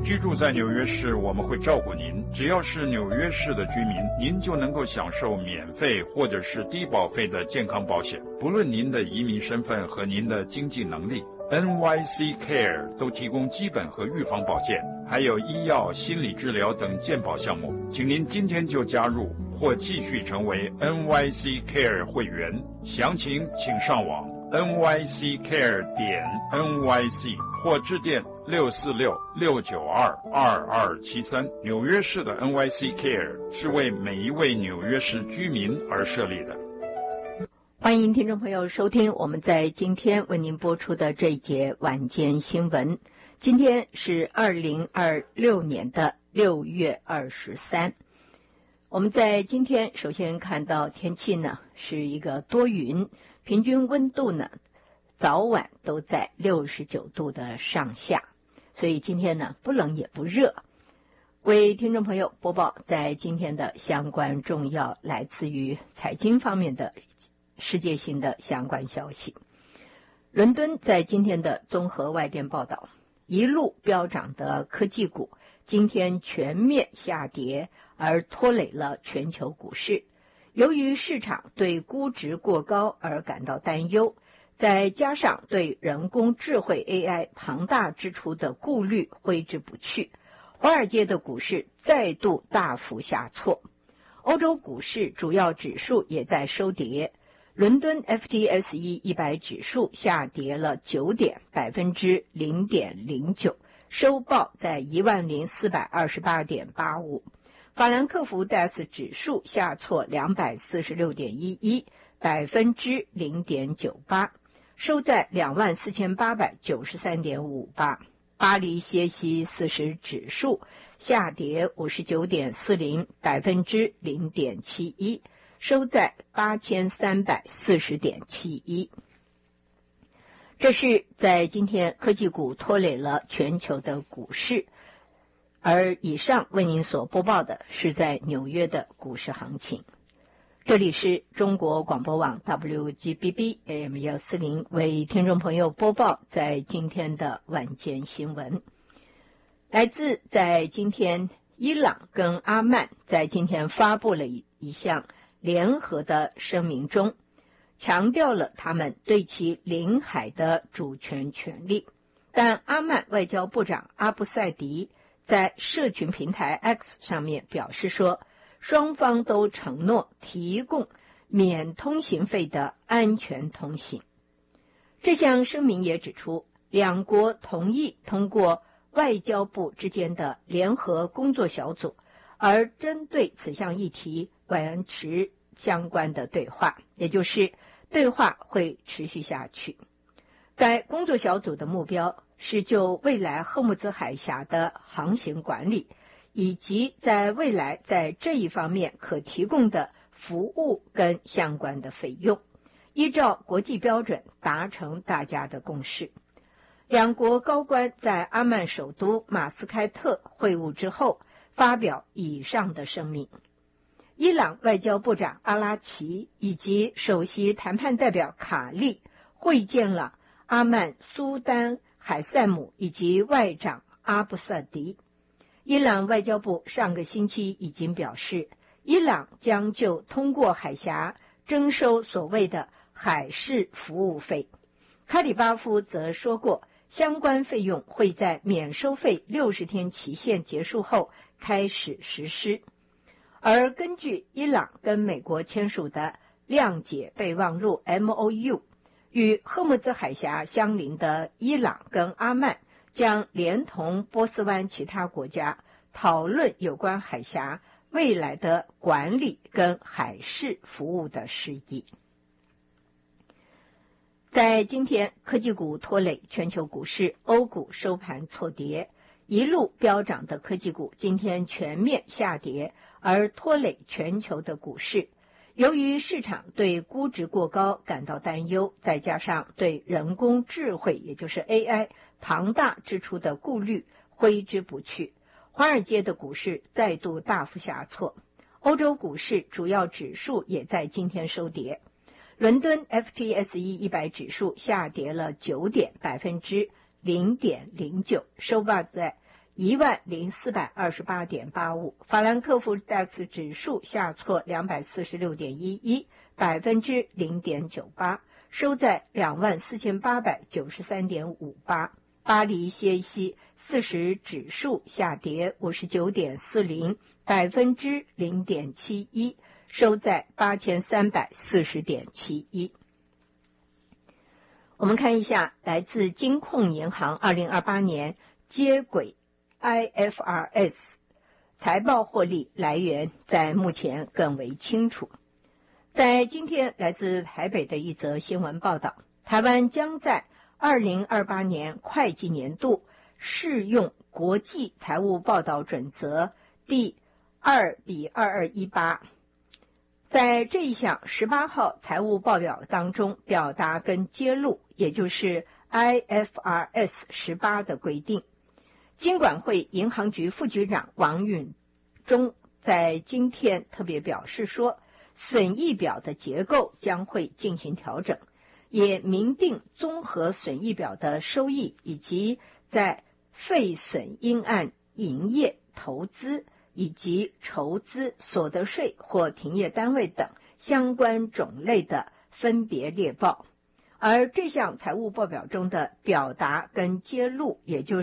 居住在纽约市，我们会照顾您。只要是纽约市的居民，您就能够享受免费或者是低保费的健康保险。不论您的移民身份和您的经济能力， NYC Care 都提供基本和预防保健，还有医药、心理治疗等健保项目。请您今天就加入或继续成为 NYC Care 会员。详情请上网 nyccare.nyc 或致电646-692-2273。纽约市的 NYC Care 是为每一位纽约市居民而设立的。 欢迎听众朋友收听我们在今天为您播出的这一节晚间新闻。今天是2026年的6月23。我们在今天首先看到天气呢是一个多云，平均温度呢早晚都在69度的上下，所以今天呢不冷也不热。为听众朋友播报在今天的相关重要来自于财经方面的世界性的相关消息。伦敦在今天的综合外电报道，一路飙涨的科技股今天全面下跌，而拖累了全球股市。由于市场对估值过高而感到担忧，再加上对人工智慧 AI 庞大支出的顾虑挥之不去，华尔街的股市再度大幅下挫。欧洲股市主要指数也在收跌，伦敦 FTSE 100指数下跌了9点，0.09%，收报在10428.85。法兰克福 DAX 指数下挫246.11%，0.98%，收在24893.58。巴黎歇息40指数下跌59.40%，0.71%，收在8340.71。这是在今天科技股拖累了全球的股市，而以上为您所播报的是在纽约的股市行情。这里是中国广播网 WGBB AM 140，为听众朋友播报在今天的晚间新闻。来自在今天伊朗跟阿曼在今天发布了一项联合的声明中，强调了他们对其领海的主权权利。但阿曼外交部长阿布赛迪在社群平台 X 上面表示说，双方都承诺提供免通行费的安全通行。这项声明也指出，两国同意通过外交部之间的联合工作小组，而针对此项议题维持相关的对话，也就是对话会持续下去。该工作小组的目标是就未来荷姆兹海峡的航行管理，以及在未来在这一方面可提供的服务跟相关的费用，依照国际标准达成大家的共识。两国高官在阿曼首都马斯开特会晤之后发表以上的声明。伊朗外交部长阿拉奇以及首席谈判代表卡利会见了阿曼苏丹海塞姆以及外长阿布萨迪。伊朗外交部上个星期已经表示，伊朗将就通过海峡征收所谓的海事服务费。卡里巴夫则说过，相关费用会在免收费60天期限结束后开始实施。而根据伊朗跟美国签署的谅解备忘录 MOU， 与荷姆兹海峡相邻的伊朗跟阿曼将连同波斯湾其他国家讨论有关海峡未来的管理跟海事服务的事宜。在今天，科技股拖累全球股市，欧股收盘错跌，一路飙涨的科技股今天全面下跌，而拖累全球的股市。由于市场对估值过高感到担忧，再加上对人工智慧也就是 AI 庞大支出的顾虑挥之不去，华尔街的股市再度大幅下挫。欧洲股市主要指数也在今天收跌，伦敦 FTSE 100指数下跌了9点，0.09%，收报在 10428.85，法兰克福 DAX 指数下挫246.11，0.98%，收在24893.58。巴黎 CAC 40指数下跌59.40，0.71%，收在8340.71。我们看一下来自金控银行2028年接轨 IFRS 财报获利来源在目前更为清楚。在今天来自台北的一则新闻报道，台湾将在2028年会计年度适用国际财务报道准则第2:2218。在这一项18号财务报表当中，表达跟揭露，也就是 IFRS 18的规定。金管会银行局副局长王允中在今天特别表示说，损益表的结构将会进行调整，也明定综合损益表的收益以及在废损应按营业、投资以及筹资、所得税或停业单位等相关种类的分别列报。而这项财务报表中的表达跟揭露，也就是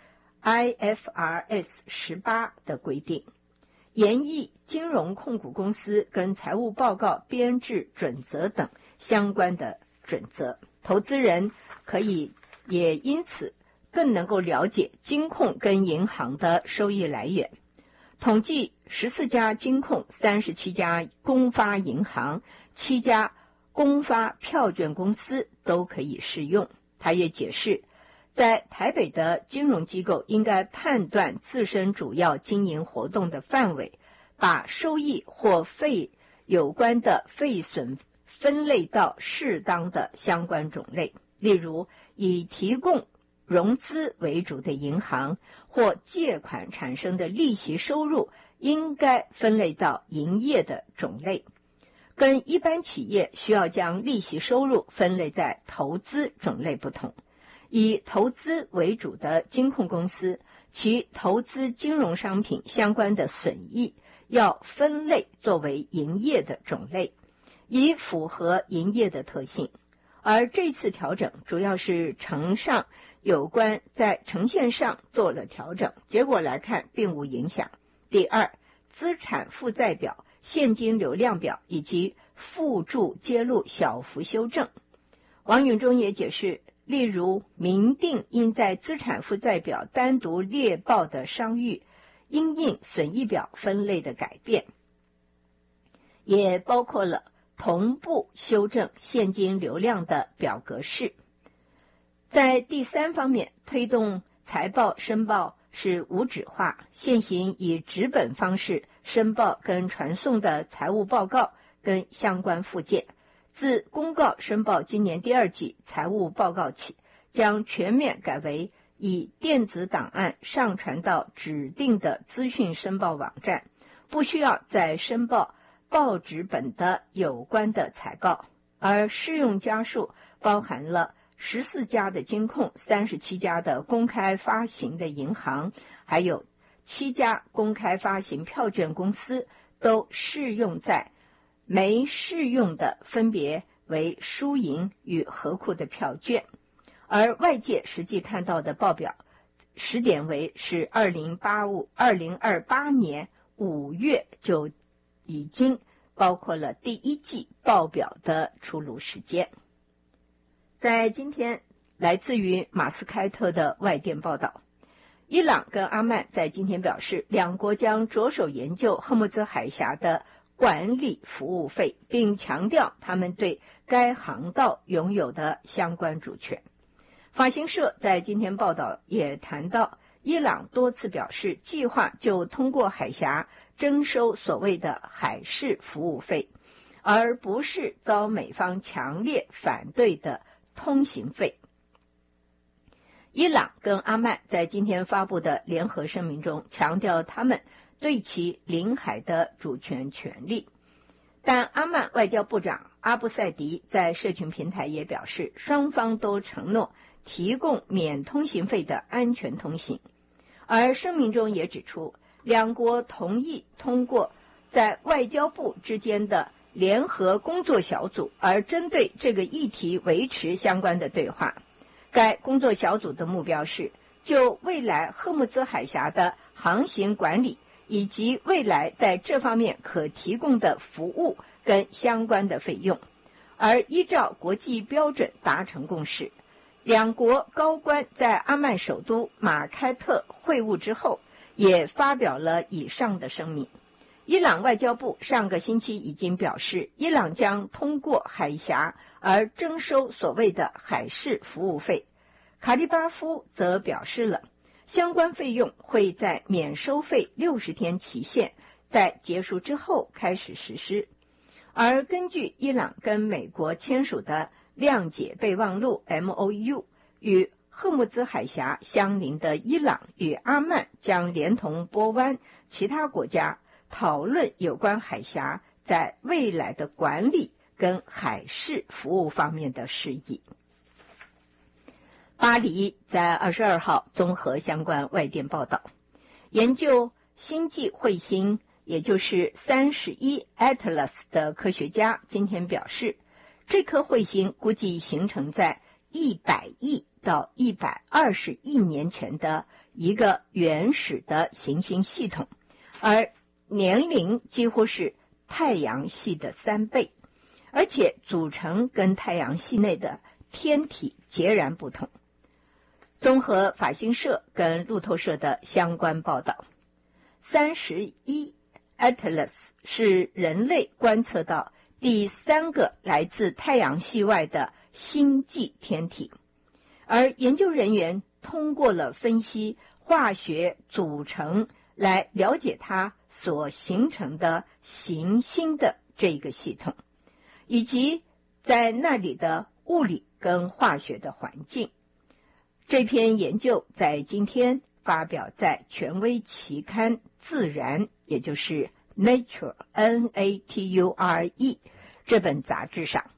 IFRS 18的规定，研议金融控股公司跟财务报告编制准则等相关的准则，投资人可以也因此更能够了解金控跟银行的收益来源。统计14家金控、37家公发银行、7家公发票券公司都可以适用。他也解释，在台北的金融机构应该判断自身主要经营活动的范围，把收益或有关的废损分类到适当的相关种类，例如以提供融资为主的银行或借款产生的利息收入应该分类到营业的种类，跟一般企业需要将利息收入分类在投资种类不同。以投资为主的金控公司，其投资金融商品相关的损益要分类作为营业的种类，以符合营业的特性。而这次调整主要是有关在呈现上做了调整，结果来看并无影响。第二，资产负债表、现金流量表以及附注揭露小幅修正。王允中也解释，例如明定应在资产负债表单独列报的商誉，因应损益表分类的改变，也包括了同步修正现金流量的表格式。在第三方面，推动财报申报是无纸化，现行以纸本方式申报跟传送的财务报告跟相关附件，自公告申报今年第2季财务报告起，将全面改为以电子档案上传到指定的资讯申报网站，不需要再申报报纸本的有关的财报。而适用家数包含了14家的金控、37家的公开发行的银行，还有7家公开发行票券公司，都适用在没适用的分别为输赢与合库的票券。而外界实际看到的报表时点为是2028年5月，就已经包括了第1季报表的出炉时间。在今天来自于马斯开特的外电报道，伊朗跟阿曼在今天表示，两国将着手研究赫木兹海峡的管理服务费，并强调他们对该航道拥有的相关主权。法新社在今天报道也谈到，伊朗多次表示计划就通过海峡征收所谓的海事服务费，而不是遭美方强烈反对的通行费。伊朗跟阿曼在今天发布的联合声明中强调他们对其领海的主权权利，但阿曼外交部长阿布赛迪在社群平台也表示，双方都承诺提供免通行费的安全通行。 而声明中也指出，两国同意通过在外交部之间的联合工作小组，而针对这个议题维持相关的对话。该工作小组的目标是就未来荷姆兹海峡的航行管理以及未来在这方面可提供的服务跟相关的费用，而依照国际标准达成共识。两国高官在阿曼首都马开特会晤之后，也发表了以上的声明。伊朗外交部上个星期已经表示，伊朗将通过海峡而征收所谓的海事服务费。卡利巴夫则表示了，相关费用会在免收费60天期限在结束之后开始实施。而根据伊朗跟美国签署的谅解备忘录 MOU， 与荷姆兹海峡相邻的伊朗与阿曼将连同波湾其他国家讨论有关海峡在未来的管理跟海事服务方面的事宜。巴黎在22号综合相关外电报道，研究星际彗星也就是31 Atlas 的科学家今天表示，这颗彗星估计形成在100亿到120亿年前的一个原始的行星系统，而年龄几乎是太阳系的3倍，而且组成跟太阳系内的天体截然不同。综合法新社跟路透社的相关报道，31 Atlas 是人类观测到第3个来自太阳系外的星际天体，而研究人员通过了分析化学组成来了解它所形成的行星的这个系统，以及在那里的物理跟化学的环境。这篇研究在今天发表在权威期刊《自然》，也就是 Nature Nature 这本杂志上。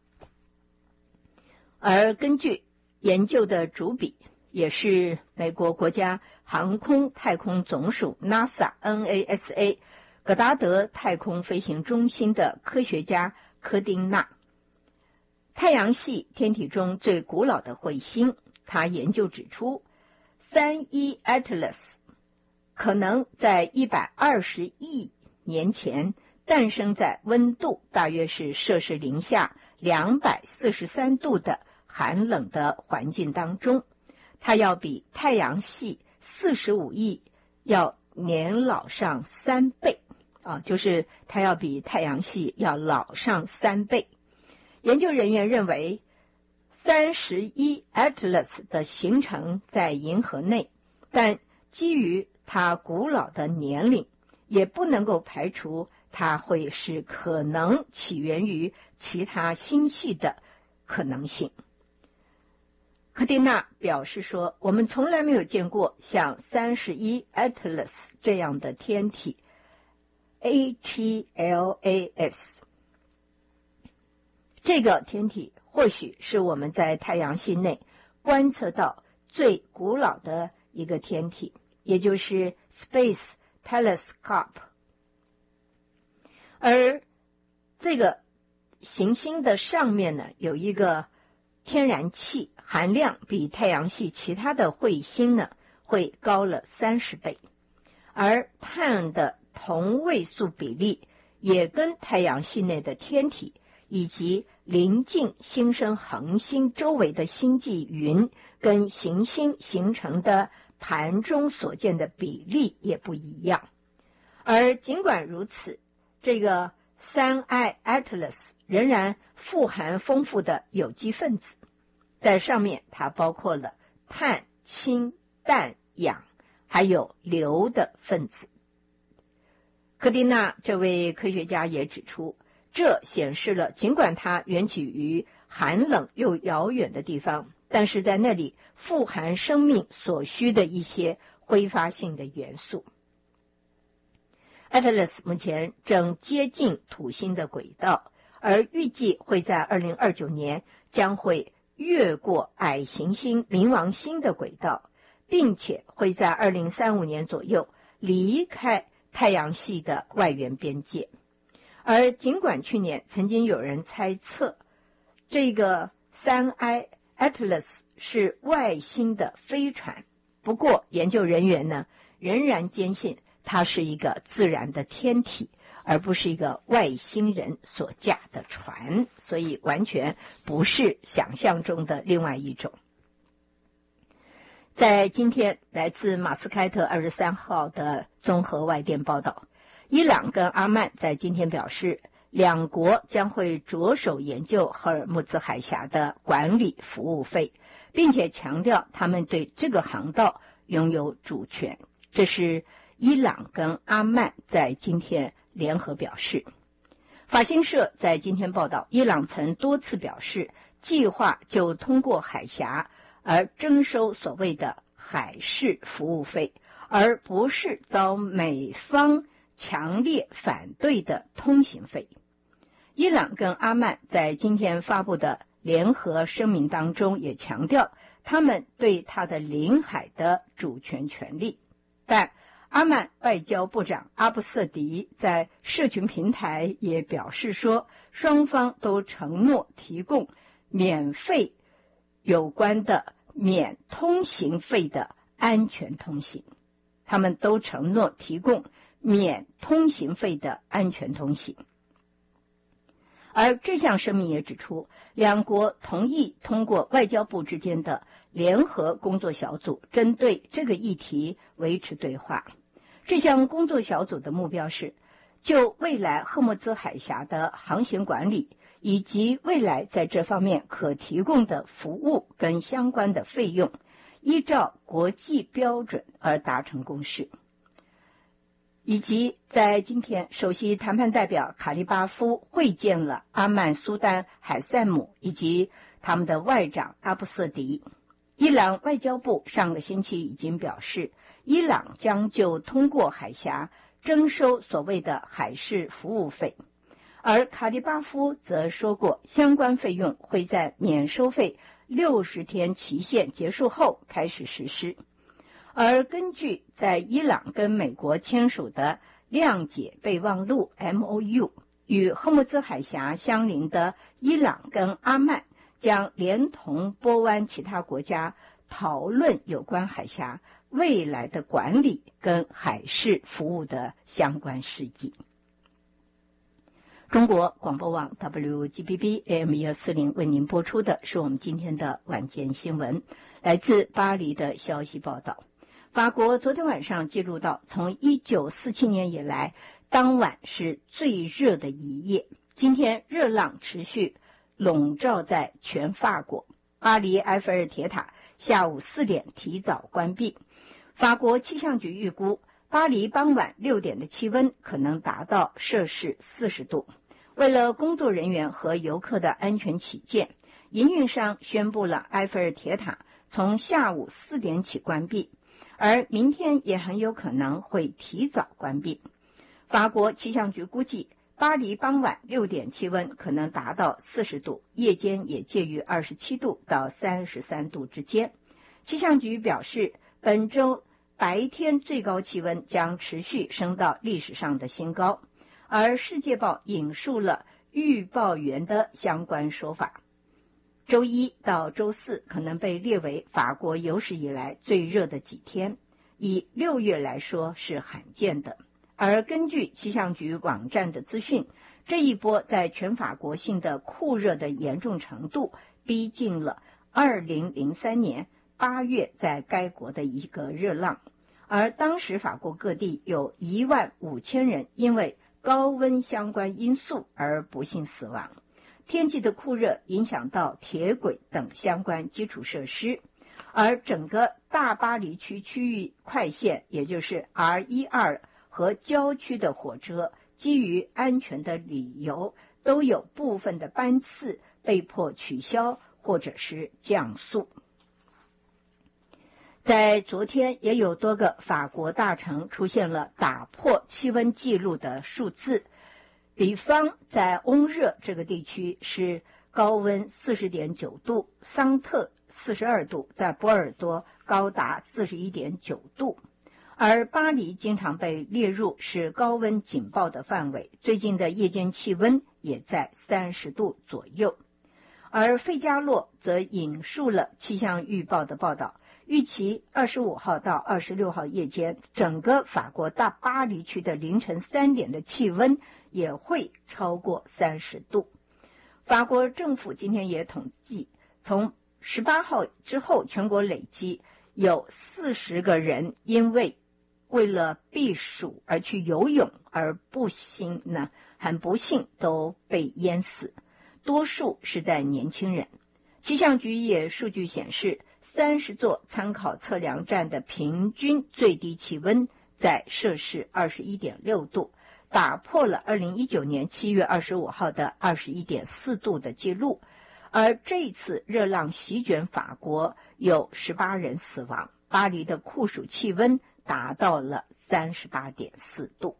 而根据研究的主笔，也是美国国家航空太空总署 NASA 戈达德太空飞行中心的科学家科丁纳，太阳系天体中最古老的彗星，他研究指出，31 Atlas 可能在120亿年前诞生在温度大约是摄氏零下243度的寒冷的环境当中，它要比太阳系45亿要年老上3倍就是它要比太阳系要老上3倍。研究人员认为31 Atlas 的形成在银河内，但基于它古老的年龄，也不能够排除它会是可能起源于其他星系的可能性。科丁纳表示说，我们从来没有见过像31 Atlas 这样的天体 ATLAS。 这个天体或许是我们在太阳系内观测到最古老的一个天体，也就是 Space Telescope。 而这个行星的上面呢，有一个天然气含量比太阳系其他的彗星呢会高了30倍，而碳的同位素比例也跟太阳系内的天体以及邻近新生恒星周围的星际云跟行星形成的盘中所见的比例也不一样。而尽管如此，这个31 Atlas 仍然富含丰富的有机分子，在上面它包括了碳、氢、氮、氧还有硫的分子。科丁纳这位科学家也指出，这显示了尽管它源起于寒冷又遥远的地方，但是在那里富含生命所需的一些挥发性的元素。Atlas 目前正接近土星的轨道，而预计会在2029年将会越过矮行星冥王星的轨道， 并且会在2035年左右离开太阳系的外缘边界。而尽管去年曾经有人猜测这个3I Atlas 是外星的飞船，不过研究人员呢仍然坚信它是一个自然的天体，而不是一个外星人所驾的船，所以完全不是想象中的另外一种。在今天，来自马斯开特23号的综合外电报道，伊朗跟阿曼在今天表示，两国将会着手研究荷尔木兹海峡的管理服务费，并且强调他们对这个航道拥有主权。这是伊朗跟阿曼在今天联合表示。法新社在今天报道，伊朗曾多次表示，计划就通过海峡而征收所谓的海事服务费，而不是遭美方强烈反对的通行费。伊朗跟阿曼在今天发布的联合声明当中也强调他们对他的领海的主权权利，但阿曼外交部长阿布瑟迪在社群平台也表示说，双方都承诺提供免费有关的免通行费的安全通行，他们都承诺提供免通行费的安全通行。而这项声明也指出，两国同意通过外交部之间的联合工作小组针对这个议题维持对话。这项工作小组的目标是就未来荷姆兹海峡的航行管理以及未来在这方面可提供的服务跟相关的费用，依照国际标准而达成共识。以及在今天，首席谈判代表卡利巴夫会见了阿曼苏丹海塞姆以及他们的外长阿布瑟迪。伊朗外交部上个星期已经表示，伊朗将就通过海峡征收所谓的海事服务费，而卡利巴夫则说过，相关费用会在免收费60天期限结束后开始实施。而根据在伊朗跟美国签署的谅解备忘录 MOU， 与荷姆兹海峡相邻的伊朗跟阿曼将连同波湾其他国家讨论有关海峡未来的管理跟海事服务的相关事宜。中国广播网 WGBB AM 为您播出的是我们今天的晚间新闻。来自巴黎的消息报道，法国昨天晚上记录到从1947年以来当晚是最热的一夜，今天热浪持续笼罩在全法国。巴黎埃菲尔铁塔下午4点提早关闭。法国气象局预估，巴黎傍晚6点的气温可能达到摄氏40度。为了工作人员和游客的安全起见，营运商宣布了埃菲尔铁塔从下午4点起关闭，而明天也很有可能会提早关闭。法国气象局估计，巴黎傍晚6点气温可能达到40度，夜间也介于27度到33度之间。气象局表示，本周白天最高气温将持续升到历史上的新高，而世界报引述了预报员的相关说法。周一到周四可能被列为法国有史以来最热的几天，以6月来说是罕见的。而根据气象局网站的资讯，这一波在全法国性的酷热的严重程度逼近了2003年8月在该国的一个热浪，而当时法国各地有15000人因为高温相关因素而不幸死亡。天气的酷热影响到铁轨等相关基础设施，而整个大巴黎区区域快线，也就是 R12 和郊区的火车，基于安全的理由，都有部分的班次被迫取消或者是降速。在昨天，也有多个法国大城出现了打破气温纪录的数字，比方在翁热这个地区是高温40.9度，桑特42度，在波尔多高高达 41.9 度。而巴黎经常被列入是高温警报的范围，最近的夜间气温也在30度左右。而费加洛则引述了气象预报的报道，预期25号到26号夜间，整个法国大巴黎区的凌晨3点的气温也会超过30度。法国政府今天也统计，从18号之后，全国累计有40个人因为了避暑而去游泳，而很不幸都被淹死，多数是在年轻人。气象局也数据显示，30座参考测量站的平均最低气温在摄氏 21.6 度，打破了2019年7月25号的 21.4 度的记录。而这次热浪席卷法国，有18人死亡，巴黎的酷暑气温达到了 38.4 度。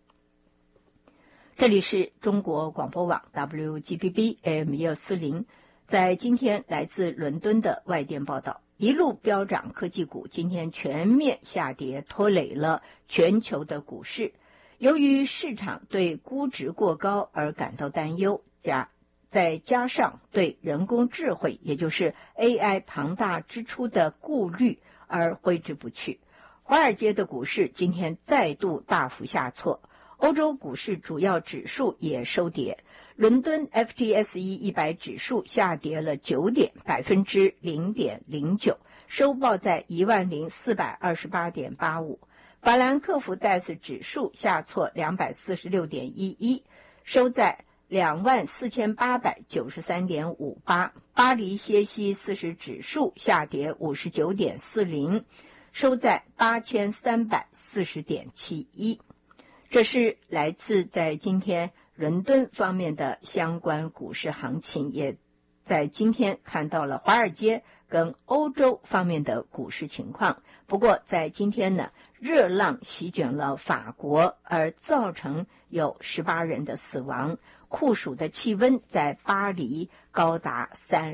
这里是中国广播网 WGBB AM 1640，在今天来自伦敦的外电报道，一路飙涨科技股今天全面下跌，拖累了全球的股市。由于市场对估值过高而感到担忧，再加上对人工智慧也就是 AI 庞大支出的顾虑而挥之不去，华尔街的股市今天再度大幅下挫，欧洲股市主要指数也收跌，伦敦 FTSE 100指数下跌了9点，0.09%，收报在10428.85。法兰克福 DAX 指数下挫 246.11， 收在24893.58。巴黎歇西40指数下跌 59.40， 收在8340.71。这是来自在今天伦敦方面的相关股市行情，也在今天看到了华尔街跟欧洲方面的股市情况。不过在今天呢，热浪席卷了法国，而造成有18人的死亡，酷暑的气温在巴黎高达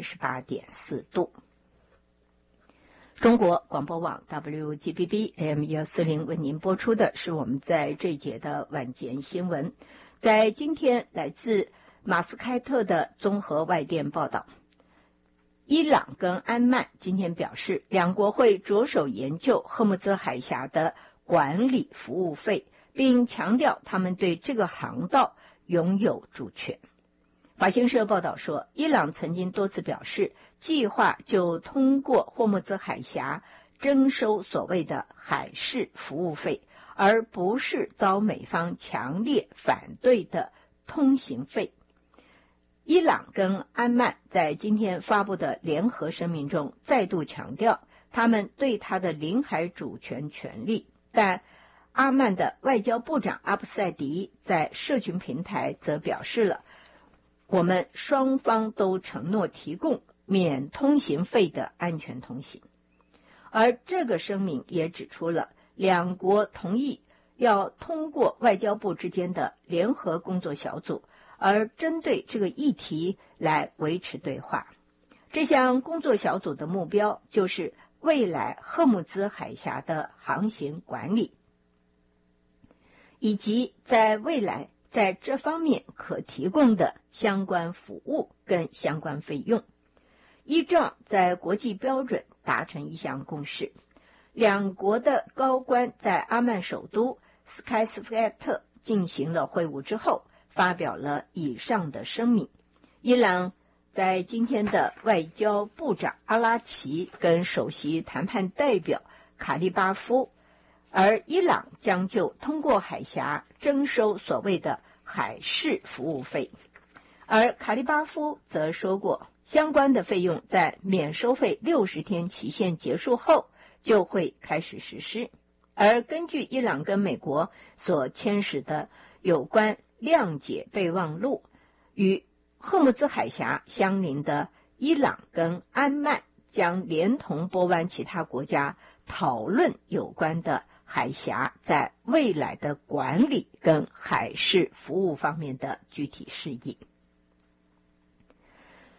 38.4 度。中国广播网 WGBB AM 1640为您播出的是我们在这一节的晚间新闻。在今天来自马斯开特的综合外电报道，伊朗跟安曼今天表示，两国会着手研究赫木兹海峡的管理服务费，并强调他们对这个航道拥有主权。法新社报道说，伊朗曾经多次表示，计划就通过霍木兹海峡征收所谓的海事服务费，而不是遭美方强烈反对的通行费。伊朗跟安曼在今天发布的联合声明中再度强调他们对他的领海主权权利，但阿曼的外交部长阿布赛迪在社群平台则表示了，我们双方都承诺提供免通行费的安全通行。而这个声明也指出了两国同意要通过外交部之间的联合工作小组，而针对这个议题来维持对话。这项工作小组的目标就是未来赫木兹海峡的航行管理，以及在未来在这方面可提供的相关服务跟相关费用。依照在国际标准达成一项共识，两国的高官在阿曼首都斯开斯菲特进行了会晤之后，发表了以上的声明。伊朗在今天的外交部长阿拉奇跟首席谈判代表卡利巴夫，而伊朗将就通过海峡征收所谓的海事服务费。而卡利巴夫则说过，相关的费用在免收费60天期限结束后就会开始实施。而根据伊朗跟美国所签署的有关谅解备忘录，与赫木兹海峡相邻的伊朗跟安曼将连同波湾其他国家讨论有关的海峡在未来的管理跟海事服务方面的具体事宜。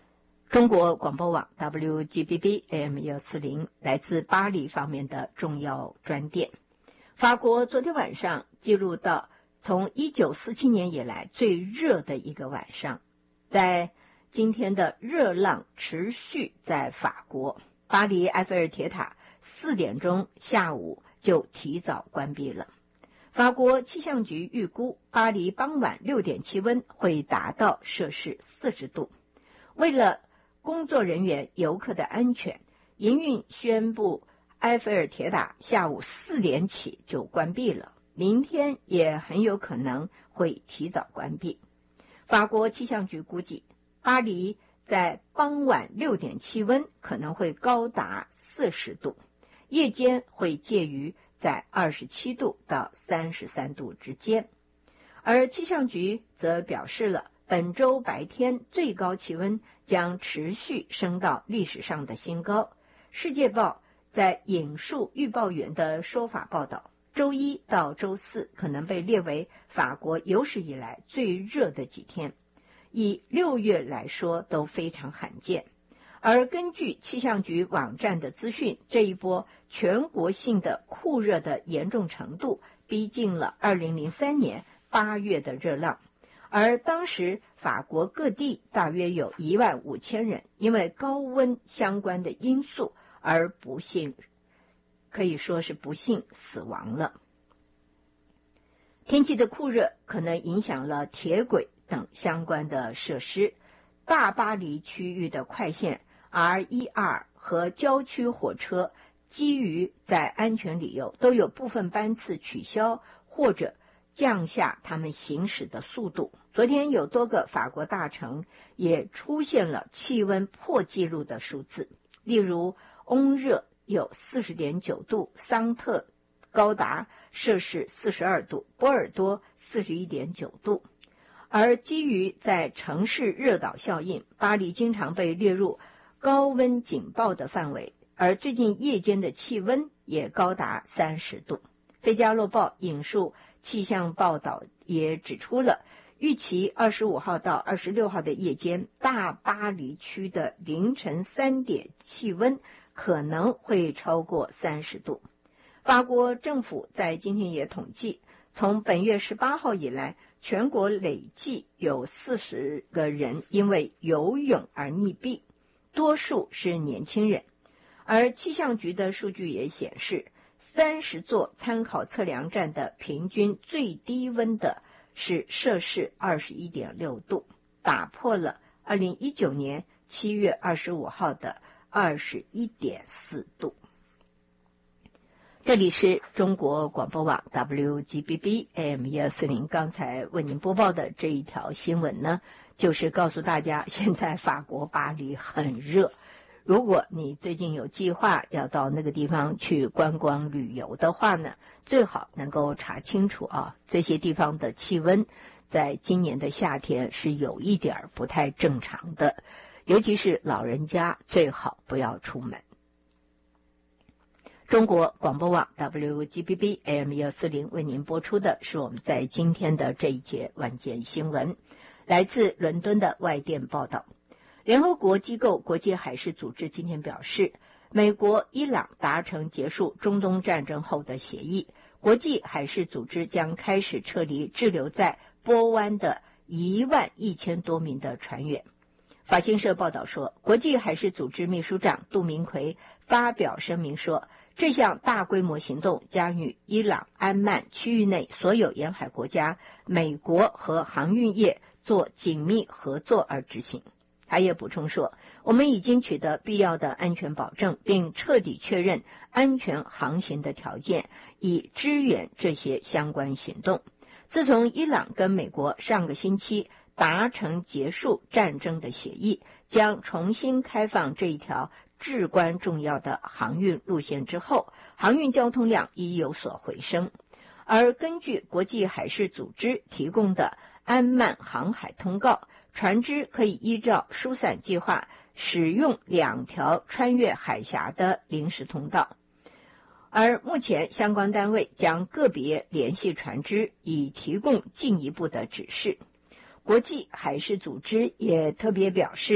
中国广播网 WGBB AM140 来自巴黎方面的重要专电。法国昨天晚上记录到从1947年以来最热的一个晚上，在今天的热浪持续在法国，巴黎埃菲尔铁塔4点钟下午就提早关闭了。法国气象局预估巴黎傍晚6点气温会达到摄氏40度。为了工作人员、游客的安全，营运宣布埃菲尔铁塔下午4点起就关闭了，明天也很有可能会提早关闭。法国气象局估计，巴黎在傍晚6点气温可能会高达40度，夜间会介于在27度到33度之间。而气象局则表示了，本周白天最高气温将持续升到历史上的新高。世界报在引述预报员的说法报道，周一到周四可能被列为法国有史以来最热的几天，以6月来说都非常罕见。而根据气象局网站的资讯，这一波全国性的酷热的严重程度逼近了2003年8月的热浪。而当时法国各地大约有15000人因为高温相关的因素而不幸，可以说是不幸死亡了。天气的酷热可能影响了铁轨等相关的设施，大巴黎区域的快线 RER 和郊区火车基于在安全理由都有部分班次取消或者降下他们行驶的速度。昨天有多个法国大城也出现了气温破纪录的数字，例如翁热有 40.9 度，桑特高达摄氏42度，波尔多 41.9 度。而基于在城市热岛效应，巴黎经常被列入高温警报的范围，而最近夜间的气温也高达30度。费加罗报引述气象报道也指出了，预期25号到26号的夜间，大巴黎区的凌晨3点气温可能会超过30度。法国政府在今天也统计，从本月18号以来，全国累计有40个人因为游泳而溺毙，多数是年轻人。而气象局的数据也显示，30座参考测量站的平均最低温的是摄氏21.6度，打破了2019年7月25号的21.4度。这里是中国广播网 WGBB AM140， 刚才为您播报的这一条新闻呢，就是告诉大家现在法国巴黎很热，如果你最近有计划要到那个地方去观光旅游的话呢，最好能够查清楚啊，这些地方的气温在今年的夏天是有一点不太正常的，尤其是老人家最好不要出门。中国广播网 WGBB AM140 为您播出的是我们在今天的这一节晚间新闻，来自伦敦的外电报道。联合国机构国际海事组织今天表示，美国、伊朗达成结束中东战争后的协议，国际海事组织将开始撤离滞留在波湾的11000多名的船员。法新社报道说，国际海事组织秘书长杜明奎发表声明说，这项大规模行动将与伊朗、安曼区域内所有沿海国家、美国和航运业做紧密合作而执行。他也补充说，我们已经取得必要的安全保证，并彻底确认安全航行的条件，以支援这些相关行动。自从伊朗跟美国上个星期达成结束战争的协议，将重新开放这一条至关重要的航运路线之后，航运交通量已有所回升。而根据国际海事组织提供的安曼航海通告，船只可以依照疏散计划使用2条穿越海峡的临时通道，而目前相关单位将个别联系船只，以提供进一步的指示。国际海事组织也特别表示，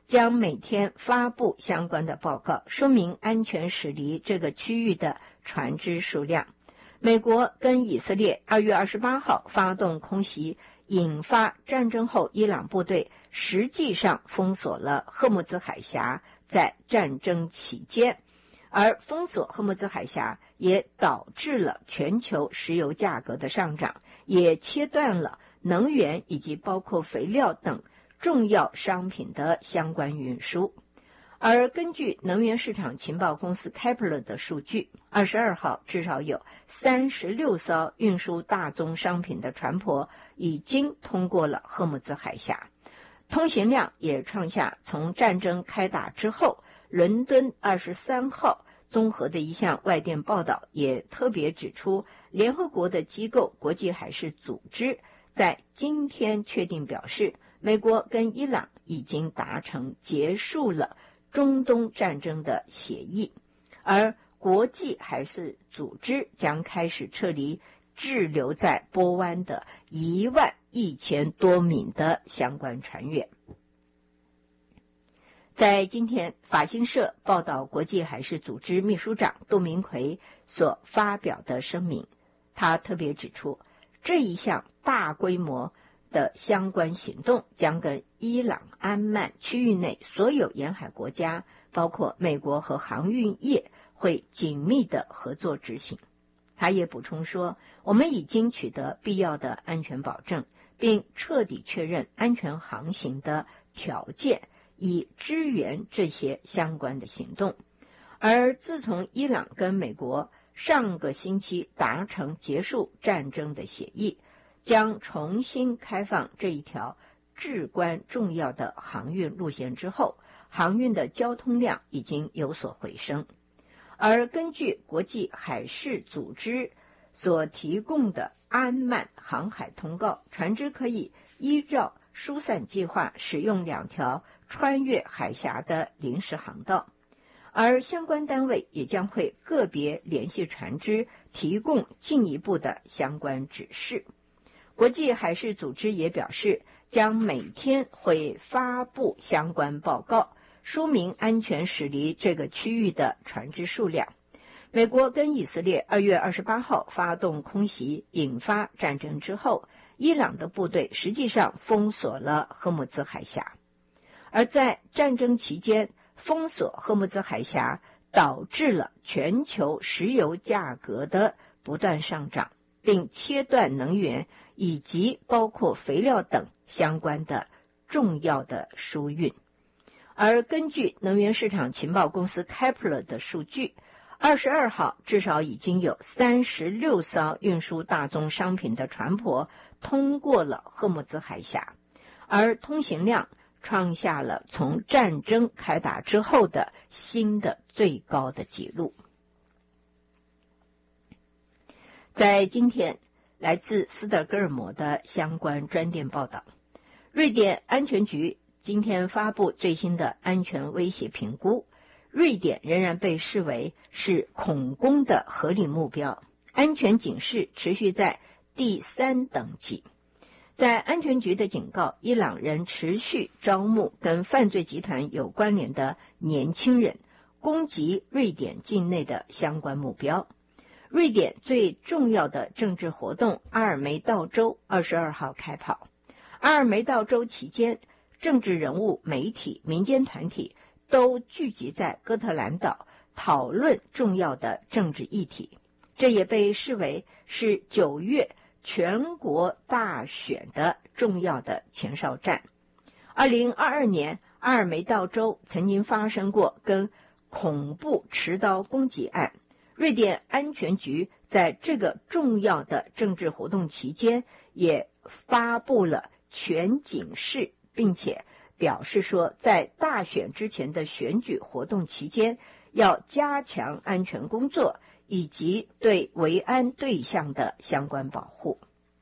将每天发布相关的报告，说明安全驶离这个区域的船只数量。美国跟以色列2月28号发动空袭，引发战争后伊朗部队实际上封锁了赫木兹海峡，在战争期间，而封锁赫木兹海峡也导致了全球石油价格的上涨，也切断了能源以及包括肥料等重要商品的相关运输。而根据能源市场情报公司 Kepler 的数据，22号至少有36艘运输大宗商品的船舶已经通过了赫木兹海峡，通行量也创下从战争开打之后伦敦23号综合的一项外电报道也特别指出，联合国的机构国际海事组织在今天确定表示，美国跟伊朗已经达成结束了中东战争的协议，而国际海事组织将开始撤离滞留在波湾的11000多名的相关船员。在今天，法新社报道国际海事组织秘书长杜明奎所发表的声明，他特别指出，这一项大规模的相关行动将跟伊朗安曼区域内所有沿海国家，包括美国和航运业，会紧密的合作执行。他也补充说，我们已经取得必要的安全保证，并彻底确认安全航行的条件，以支援这些相关的行动。而自从伊朗跟美国上个星期达成结束战争的协议，将重新开放这一条至关重要的航运路线之后，航运的交通量已经有所回升。而根据国际海事组织所提供的安曼航海通告，船只可以依照疏散计划使用2条穿越海峡的临时航道，而相关单位也将会个别联系船只，提供进一步的相关指示。国际海事组织也表示，将每天会发布相关报告，说明安全驶离这个区域的船只数量。美国跟以色列2月28号发动空袭，引发战争之后，伊朗的部队实际上封锁了赫木兹海峡。而在战争期间，封锁赫木兹海峡导致了全球石油价格的不断上涨，并切断能源以及包括肥料等相关的重要的输运。而根据能源市场情报公司 Kepler 的数据，22号至少已经有36艘运输大宗商品的船舶通过了赫木兹海峡，而通行量创下了从战争开打之后的新的最高的纪录。在今天，来自斯德哥尔摩的相关专电报道，瑞典安全局今天发布最新的安全威胁评估，瑞典仍然被视为是恐攻的合理目标，安全警示持续在第3等级。在安全局的警告，伊朗仍持续招募跟犯罪集团有关联的年轻人，攻击瑞典境内的相关目标。瑞典最重要的政治活动阿尔梅道州22号开跑。阿尔梅道州期间，政治人物、媒体、民间团体都聚集在哥特兰岛讨论重要的政治议题，这也被视为是9月全国大选的重要的前哨战。2022年，阿尔梅道州曾经发生过跟恐怖持刀攻击案，瑞典安全局在这个重要的政治活动期间也发布了全警示，并且表示说，在大选之前的选举活动期间要加强安全工作以及对维安对象的相关保护。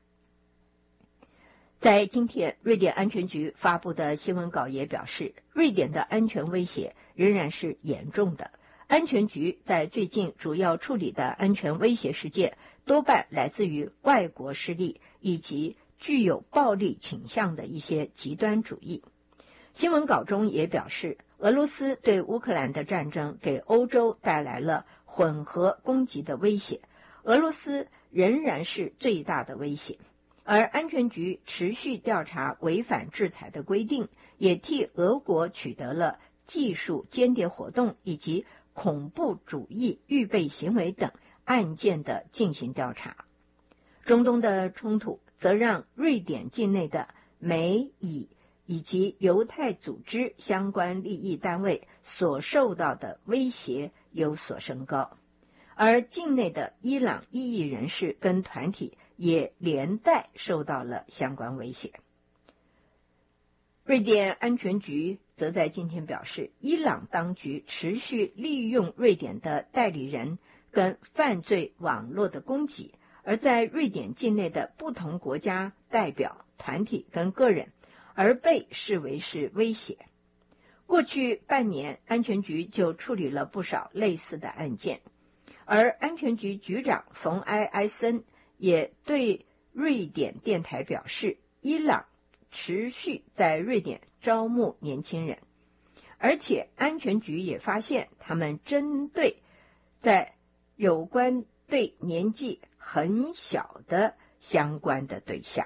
在今天，瑞典安全局发布的新闻稿也表示，瑞典的安全威胁仍然是严重的。安全局在最近主要处理的安全威胁事件多半来自于外国势力以及具有暴力倾向的一些极端主义。 新闻稿中也表示，俄罗斯对乌克兰的战争给欧洲带来了混合攻击的威胁，俄罗斯仍然是最大的威胁。而安全局持续调查违反制裁的规定，也替俄国取得了技术间谍活动以及恐怖主义预备行为等案件的进行调查。中东的冲突则让瑞典境内的美以以及犹太组织相关利益单位所受到的威胁有所升高，而境内的伊朗异议人士跟团体也连带受到了相关威胁。瑞典安全局则在今天表示，伊朗当局持续利用瑞典的代理人跟犯罪网络的攻击，而在瑞典境内的不同国家代表、团体跟个人，而被视为是威胁。过去半年，安全局就处理了不少类似的案件，而安全局局长冯埃森也对瑞典电台表示，伊朗持续在瑞典招募年轻人，而且安全局也发现他们针对在有关对年纪很小的相关的对象。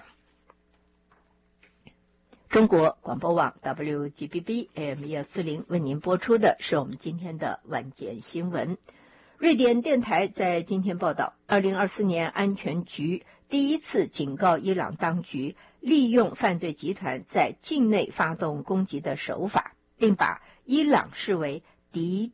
中国广播网 WGBB AM 1240为您播出的是我们今天的晚间新闻。瑞典电台在今天报道，2024年安全局第一次警告伊朗当局利用犯罪集团在境内发动攻击的手法，并把伊朗视为敌